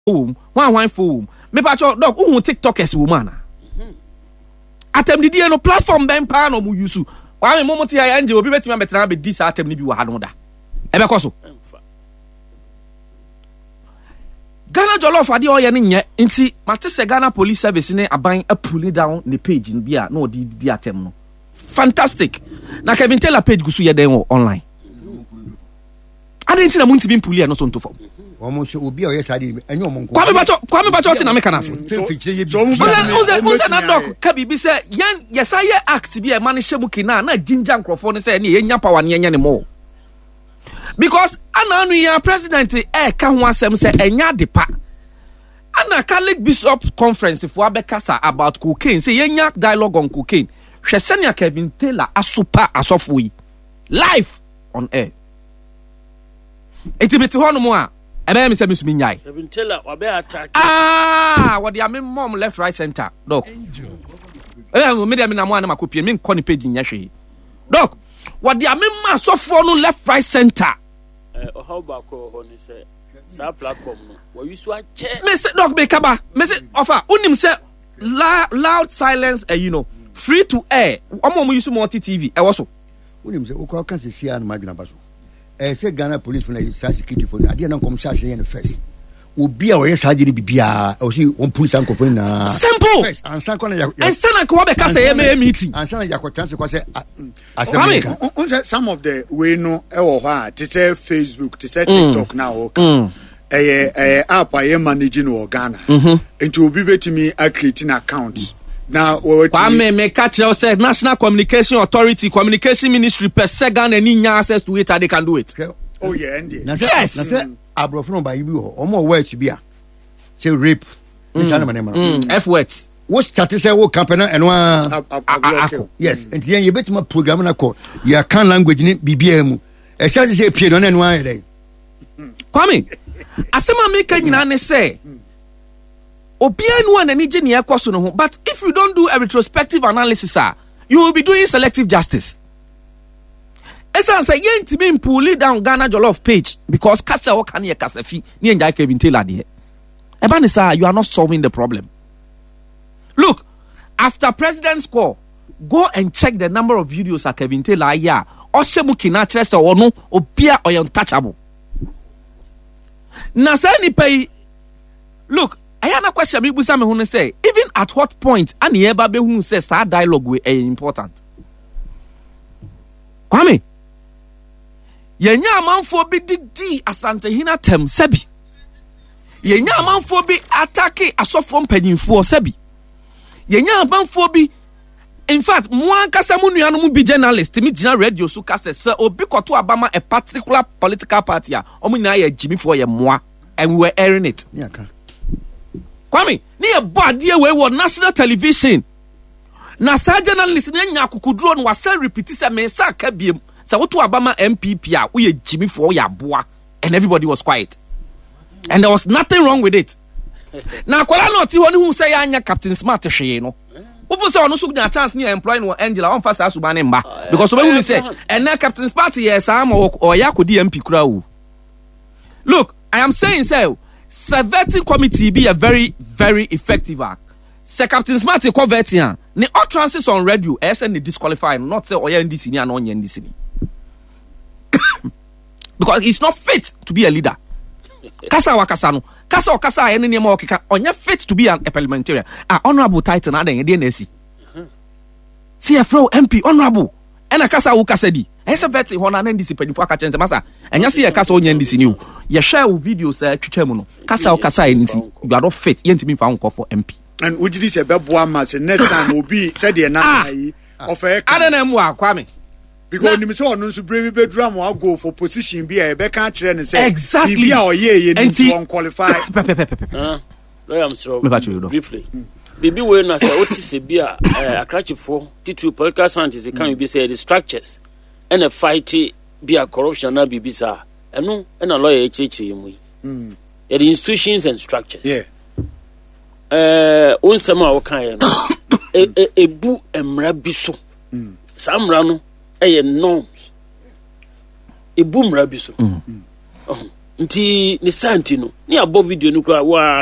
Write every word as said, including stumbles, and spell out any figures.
one one for me pacho dog who TikTokers woman atem didi no platform ben pa no mu use wa me momoti ya anje obi betima betra be dis atem ni bi wa ha no da e be koso Ghana Jollof ade o ye ne nye nti mate se Ghana Police Service ne aban a pull down the page in bia no di di atem no fantastic na Kevin Taylor page gusu ye den online ade nti na mu ntimi pull no so ntofo almost obi o yesa di enyo mo nko Kwame Bacho Kwame Bacho ti na me kana se unse unse na doc ka bibi se yan yesa ye act bi e ma ne hyemu kina na ginger nkrofo ne se ne ye nya power ne nya ne mo because ana anu ya president e ka ho asem se enya de pa ana Catholic Bishop Conference for abekasa about cocaine say ye nya dialogue on cocaine hwese ne Kevin Taylor asopa asofo yi live on air etibeti hono mo a ebe me say me sumi nyai Kevin Taylor obe attack ah what the am mom left right center doc eh me dem na mo ana makopie me nko ne page nya hwe doc what the am ma sofo no left right center eh o how ba ko ho ni say sa platform no we use wa che me say doc be kaba me say offer unim say loud silence eh you know free to air omo mo use multi T V e wo so unim say okwa kan se sia na madwena baso eh say Ghana police for na security for na dia na kom sha say first obi a we sajiri bibia o si on police anko for na simple first ansan ko na ya ansan na ko be ka say me meeting ansan na yakota so ko say assembly on say some of the we no e wo ha to say Facebook to say TikTok now okay eh eh app I managing no Ghana into obi betimi a creating account now what Kwame me catch you say National Communication Authority Communication Ministry per second and any access to it they can do it. Oh yeah indeed. Yes. Na say abrofo no ba yibi ho omo words bia say rape ni sana manema F words wo start say wo campaign and one yes and then you betima program na ko ya kan language ni bibia mu e sha say pie no na no aye dey Kwame asema me ka nyina ne say Obia no an any gene ekoso no ho but if you don't do a retrospective analysis ah you will be doing selective justice. Esa say yenti me pull down Ghana Jollof page because kasa wo kan ye kasafi ni enja Kevin Taylor de. Eba ni say you are not solving the problem. Look, after president's call, go and check the number of videos of Kevin Taylor ya o shemu kina kire say ono obia o untouchable. Na say ni pay look I have a question. Me busa me who say even at what point any eba be who says that dialogue we are important. Kwame, yenya amanfo bi didi asante hina tem sebi. Yenya amanfo bi attack asofo mpanyinfo sebi. Yenya amanfo bi in fact mo ankasa mo nuanu mu bi journalist mi gina radio so kase se obi koto abama a particular political party a omo nyina ye jimi for ye moa and we were airing it. Yeah, Kwame, ni e body we wo national television. Na sa journalist na nya akukuduro no wasa repeat say me sa ka biem. Say woto abama M P P a we jimi for ya boa and everybody was quiet. And there was nothing wrong with it. Na kwala no ti woni hu say anya Captain Smart hwe no. Opo say ono so nya chance ni employ no Angela on fa sa suba ne mba because we hu say and na Captain Smart yes am o ya kodi M P kura wo. Look, I am saying say Vetting committee be a very, very effective act. Se Captain Smart converting, ne all transits on radio, S N disqualify, not say Oya N D C and Onya N D C. Because he's not fit to be a leader. Kasa wakasano, kasa wakasa any name okika, Onya fit to be an a parliamentarian. Ah, honorable title na den N S C. C F O M P honorable. Ena kasa ukasedi. Esa veti hona N D C penifo aka chense masa. Enya se ye kasa Onya N D C ni o. Ye share videos eh twetwa mu no. Kasa ukasa enti you are not fit. Yentimi fa nko for M P. And would you say beboa match next time obi said the na yi of e ka na mu Kwame. Because ni so onu so brave bedroom wa go for position bi e be kan kire ne say exactly bi a oye ye ni won qualify. Ah. No am sure. Briefly. Bibi we na say otise bi a akrachifo titu political scientists can be say the structures and a fight be a corruption na bibi sa eno na lawyer echichi mu yi the institutions and structures yeah eh onsema wo kan ye no ebu emra bi so samra no eye norms ebu mra bi so nti ne santi no ne abɔ video no kura wa